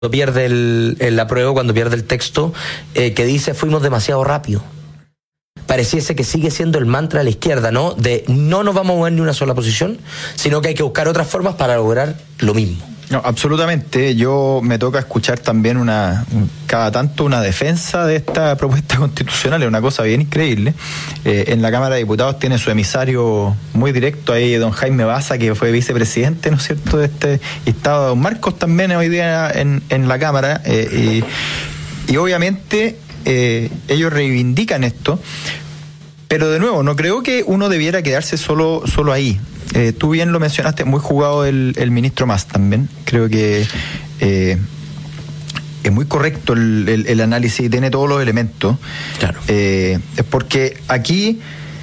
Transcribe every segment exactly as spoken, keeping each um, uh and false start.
pierde el, el apruebo, cuando pierde el texto, eh, que dice fuimos demasiado rápido. Pareciese que sigue siendo el mantra de la izquierda, ¿no? De no nos vamos a mover ni una sola posición, sino que hay que buscar otras formas para lograr lo mismo. No, absolutamente. Yo me toca escuchar también una cada tanto una defensa de esta propuesta constitucional, es una cosa bien increíble. Eh, en la Cámara de Diputados tiene su emisario muy directo ahí, don Jaime Baza, que fue vicepresidente, ¿no es cierto?, de este, y estaba don Marcos también hoy día en, en la Cámara, eh, y, y obviamente eh, ellos reivindican esto, pero de nuevo, no creo que uno debiera quedarse solo, solo ahí. Eh, tú bien lo mencionaste, muy jugado el, el ministro Mas también. Creo que eh, es muy correcto el, el, el análisis y tiene todos los elementos. Claro. Eh, porque aquí,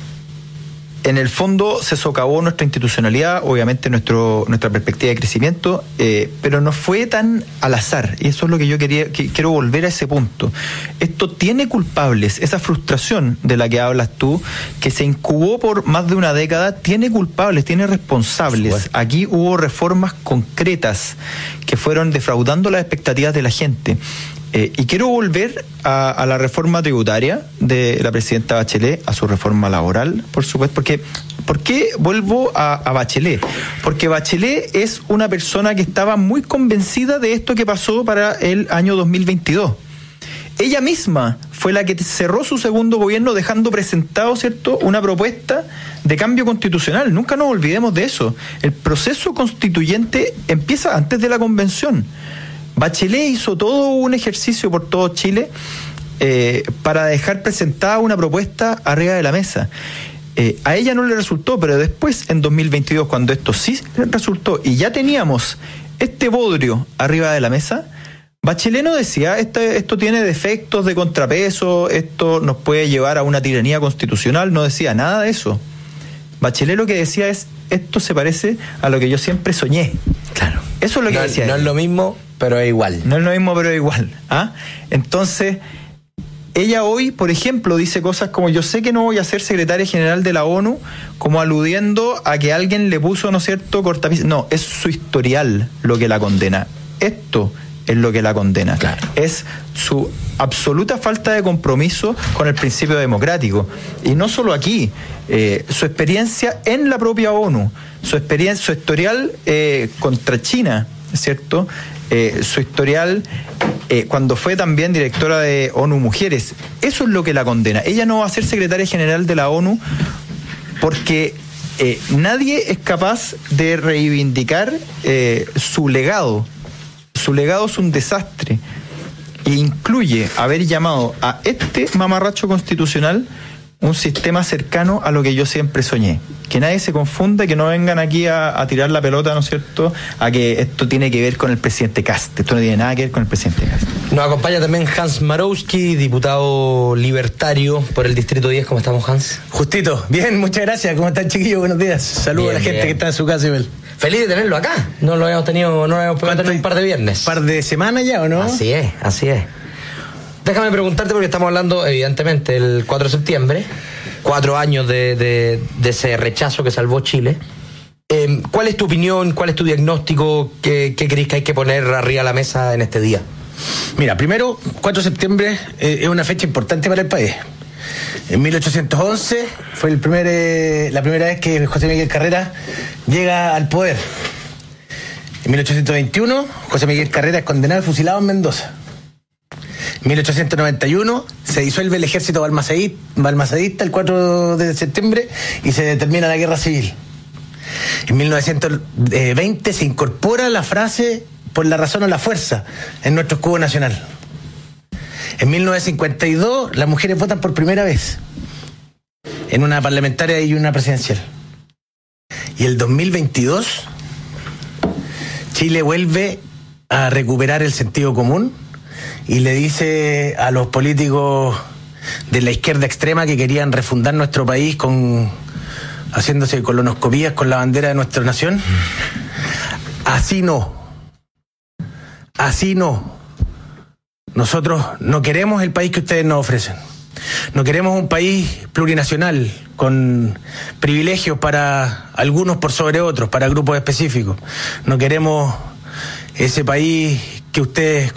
en el fondo, se socavó nuestra institucionalidad, obviamente nuestro, nuestra perspectiva de crecimiento, eh, pero no fue tan al azar. Y eso es lo que yo quería, que, quiero volver a ese punto. Esto tiene culpables, esa frustración de la que hablas tú, que se incubó por más de una década, tiene culpables, tiene responsables. Bueno. Aquí hubo reformas concretas que fueron defraudando las expectativas de la gente. Eh, y quiero volver a, a la reforma tributaria de la presidenta Bachelet, a su reforma laboral, por supuesto, porque ¿por qué vuelvo a, a Bachelet? Porque Bachelet es una persona que estaba muy convencida de esto que pasó para el año dos mil veintidós. Ella misma fue la que cerró su segundo gobierno dejando presentado, ¿cierto?, una propuesta de cambio constitucional. Nunca nos olvidemos de eso. El proceso constituyente empieza antes de la convención. Bachelet hizo todo un ejercicio por todo Chile eh, para dejar presentada una propuesta arriba de la mesa. Eh, a ella no le resultó, pero después, en dos mil veintidós, cuando esto sí resultó y ya teníamos este bodrio arriba de la mesa, Bachelet no decía, este, esto tiene defectos de contrapeso, esto nos puede llevar a una tiranía constitucional, no decía nada de eso. Bachelet lo que decía es, esto se parece a lo que yo siempre soñé. Claro. Eso es lo que no, decía. No ella. es lo mismo, pero es igual. No es lo mismo, pero es igual. ¿Ah? Entonces, ella hoy, por ejemplo, dice cosas como, yo sé que no voy a ser secretaria general de la ONU, como aludiendo a que alguien le puso, ¿no es cierto?, cortapisas. No, es su historial lo que la condena. Esto es lo que la condena. Claro. Es su absoluta falta de compromiso con el principio democrático. Y no solo aquí, eh, su experiencia en la propia ONU, su experiencia, su historial eh, contra China, ¿cierto?, eh, su historial eh, cuando fue también directora de ONU Mujeres. Eso es lo que la condena. Ella no va a ser secretaria general de la ONU porque eh, nadie es capaz de reivindicar eh, su legado. Su legado es un desastre e incluye haber llamado a este mamarracho constitucional un sistema cercano a lo que yo siempre soñé. Que nadie se confunda, que no vengan aquí a, a tirar la pelota, ¿no es cierto?, a que esto tiene que ver con el presidente Kast. Esto no tiene nada que ver con el presidente Kast. Nos acompaña también Hans Marowski, diputado libertario por el Distrito diez. ¿Cómo estamos, Hans? Justito. Bien, muchas gracias. ¿Cómo están, chiquillos? Buenos días. Saludos a la gente bien. Que está en su casa, Ibel. Feliz de tenerlo acá. No lo habíamos tenido, no lo habíamos podido tener un par de viernes. ¿Un par de semanas ya o no? Así es, así es. Déjame preguntarte, porque estamos hablando, evidentemente, el cuatro de septiembre, cuatro años de, de, de ese rechazo que salvó Chile. Eh, ¿Cuál es tu opinión? ¿Cuál es tu diagnóstico? ¿Qué, qué crees que hay que poner arriba de la mesa en este día? Mira, primero, cuatro de septiembre eh, es una fecha importante para el país. En mil ochocientos once fue el primer, eh, la primera vez que José Miguel Carrera llega al poder. En mil ochocientos veintiuno, José Miguel Carrera es condenado y fusilado en Mendoza. En mil ochocientos noventa y uno se disuelve el ejército balmacedista el cuatro de septiembre y se determina la guerra civil. En mil novecientos veinte se incorpora la frase por la razón o la fuerza en nuestro escudo nacional. En mil novecientos cincuenta y dos las mujeres votan por primera vez en una parlamentaria y una presidencial. Y el dos mil veintidós Chile vuelve a recuperar el sentido común y le dice a los políticos de la izquierda extrema que querían refundar nuestro país con haciéndose colonoscopías con la bandera de nuestra nación, así no, así no. Nosotros no queremos el país que ustedes nos ofrecen. No queremos un país plurinacional con privilegios para algunos por sobre otros, para grupos específicos. No queremos ese país que ustedes